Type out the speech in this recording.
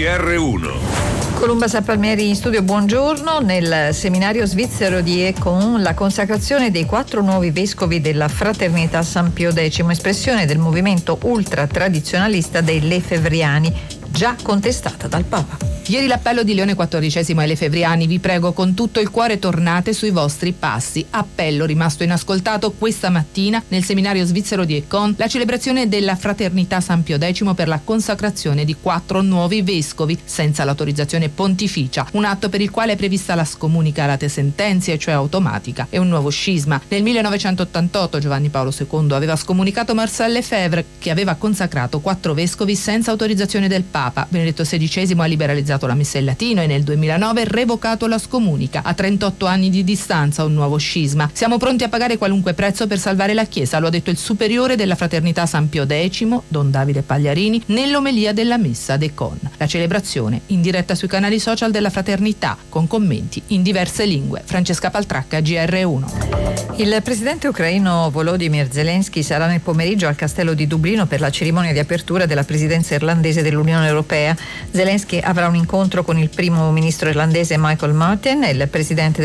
GR1. Columba Sappalmieri in studio, buongiorno. Nel seminario svizzero di Econ, la consacrazione dei 4 nuovi vescovi della Fraternità San Pio X, espressione del movimento ultra-tradizionalista dei Lefevriani, già contestata dal Papa. Ieri l'appello di Leone XIV ai Lefevriani: vi prego con tutto il cuore, tornate sui vostri passi. Appello rimasto inascoltato questa mattina nel seminario svizzero di Econ, la celebrazione della Fraternità San Pio X per la consacrazione di 4 nuovi vescovi senza l'autorizzazione pontificia, un atto per il quale è prevista la scomunica late sentenze, cioè automatica, e un nuovo scisma. Nel 1988 Giovanni Paolo II aveva scomunicato Marcel Lefebvre, che aveva consacrato 4 vescovi senza autorizzazione del Papa. Benedetto XVI ha liberalizzato la messa in latino e nel 2009 revocato la scomunica. A 38 anni di distanza un nuovo scisma. Siamo pronti a pagare qualunque prezzo per salvare la Chiesa, lo ha detto il superiore della Fraternità San Pio X, Don Davide Pagliarini, nell'omelia della messa ad Econ. La celebrazione in diretta sui canali social della Fraternità, con commenti in diverse lingue. Francesca Paltracca, GR1. Il presidente ucraino Volodymyr Zelensky sarà nel pomeriggio al castello di Dublino per la cerimonia di apertura della presidenza irlandese dell'Unione Europea. Zelensky avrà un incontro con il primo ministro irlandese Michael Martin e il presidente